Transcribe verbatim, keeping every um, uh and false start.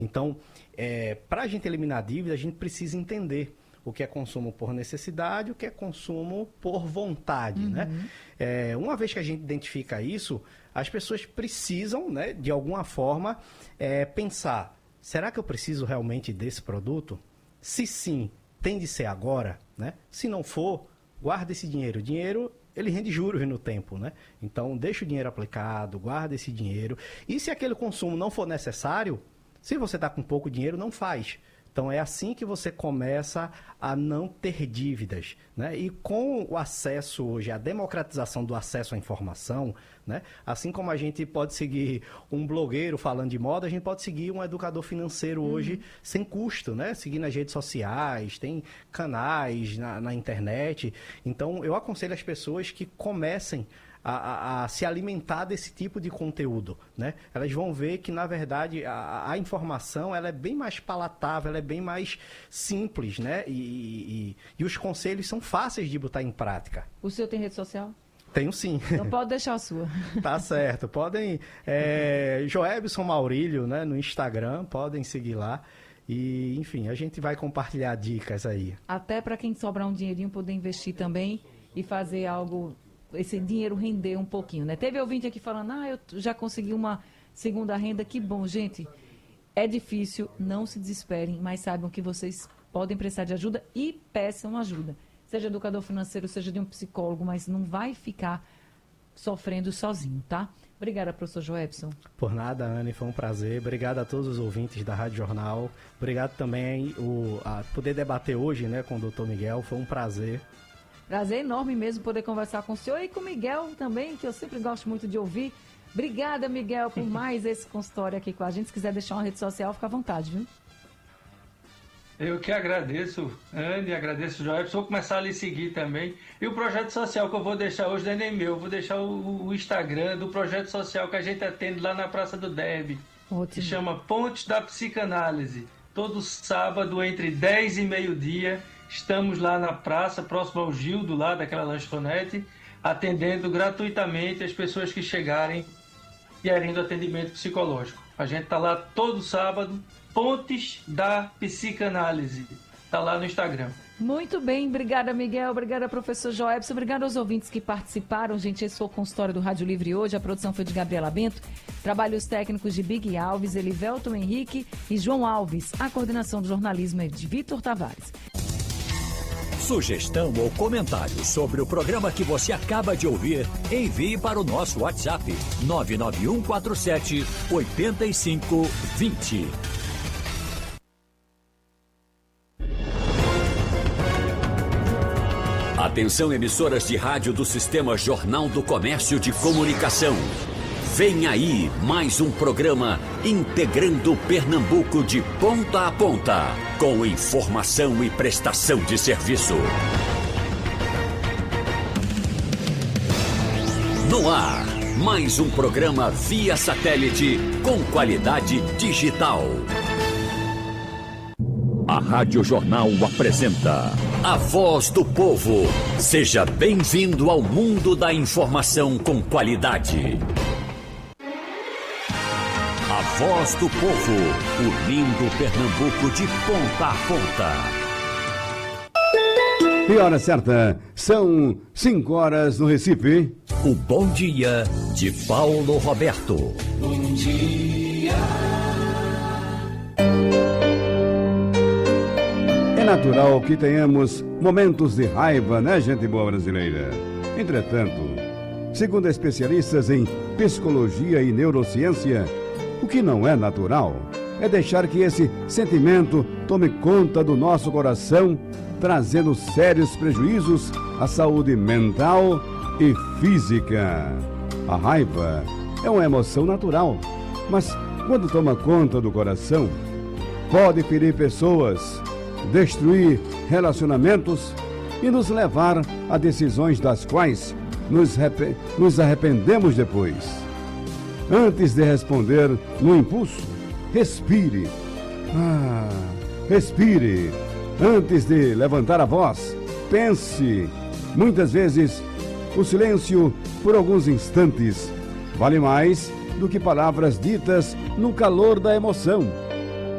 Então, é, para a gente eliminar a dívida, a gente precisa entender o que é consumo por necessidade, o que é consumo por vontade, uhum. né? É, uma vez que a gente identifica isso, as pessoas precisam, né, de alguma forma, é, pensar, será que eu preciso realmente desse produto? Se sim, tem de ser agora, né? Se não for, guarda esse dinheiro. O dinheiro, ele rende juros no tempo, né? Então, deixa o dinheiro aplicado, guarda esse dinheiro. E se aquele consumo não for necessário, se você está com pouco dinheiro, não faz. Então, é assim que você começa a não ter dívidas, né? E com o acesso hoje, a democratização do acesso à informação, né? Assim como a gente pode seguir um blogueiro falando de moda, a gente pode seguir um educador financeiro uhum. hoje sem custo, né? Seguir nas redes sociais, tem canais na, na internet. Então, eu aconselho as pessoas que comecem A, a, a se alimentar desse tipo de conteúdo, né? Elas vão ver que, na verdade, a, a informação ela é bem mais palatável, ela é bem mais simples, né? E, e, e os conselhos são fáceis de botar em prática. O senhor tem rede social? Tenho sim. Não pode deixar a sua. Tá certo. Podem... É, Joebson Maurílio, né? No Instagram, podem seguir lá. E, enfim, a gente vai compartilhar dicas aí. Até para quem sobrar um dinheirinho poder investir também e fazer algo... esse dinheiro render um pouquinho, né? Teve ouvinte aqui falando, ah, eu já consegui uma segunda renda, que bom, gente. É difícil, não se desesperem, mas saibam que vocês podem precisar de ajuda e peçam ajuda. Seja educador financeiro, seja de um psicólogo, mas não vai ficar sofrendo sozinho, tá? Obrigada, professor Joebson. Por nada, Anne, foi um prazer. Obrigado a todos os ouvintes da Rádio Jornal. Obrigado também o, a poder debater hoje, né, com o doutor Miguel, foi um prazer. Prazer enorme mesmo poder conversar com o senhor e com o Miguel também, que eu sempre gosto muito de ouvir. Obrigada, Miguel, por mais esse consultório aqui com a gente. Se quiser deixar uma rede social, fica à vontade, viu? Eu que agradeço, Anne, agradeço, Joelson. Vou começar a lhe seguir também. E o projeto social que eu vou deixar hoje não é nem meu, eu vou deixar o, o Instagram do projeto social que a gente atende lá na Praça do Derby. Ótimo. Que chama Pontes da Psicanálise. Todo sábado, entre dez e meio-dia, estamos lá na praça, próximo ao Gildo, lá daquela lanchonete, atendendo gratuitamente as pessoas que chegarem querendo atendimento psicológico. A gente está lá todo sábado, Pontes da Psicanálise. Está lá no Instagram. Muito bem, obrigada, Miguel, obrigada, professor Joebson, obrigada aos ouvintes que participaram. Gente, esse foi o consultório do Rádio Livre hoje, a produção foi de Gabriela Bento, trabalhos técnicos de Big Alves, Elivelton Henrique e João Alves. A coordenação do jornalismo é de Vitor Tavares. Sugestão ou comentário sobre o programa que você acaba de ouvir, envie para o nosso WhatsApp nove nove um quatro sete oito cinco dois zero. Atenção, emissoras de rádio do Sistema Jornal do Comércio de Comunicação. Vem aí mais um programa integrando Pernambuco de ponta a ponta, com informação e prestação de serviço. No ar, mais um programa via satélite com qualidade digital. A Rádio Jornal apresenta A Voz do Povo. Seja bem-vindo ao mundo da informação com qualidade. A Voz do Povo, unindo Pernambuco de ponta a ponta. E hora certa, são cinco horas no Recife. O Bom Dia de Paulo Roberto. Bom dia. É natural que tenhamos momentos de raiva, né, gente boa brasileira? Entretanto, segundo especialistas em psicologia e neurociência, o que não é natural é deixar que esse sentimento tome conta do nosso coração, trazendo sérios prejuízos à saúde mental e física. A raiva é uma emoção natural, mas quando toma conta do coração, pode ferir pessoas, destruir relacionamentos e nos levar a decisões das quais nos, nos arrependemos depois. Antes de responder no impulso, respire. Ah, respire. Antes de levantar a voz, pense. Muitas vezes, o silêncio, por alguns instantes, vale mais do que palavras ditas no calor da emoção.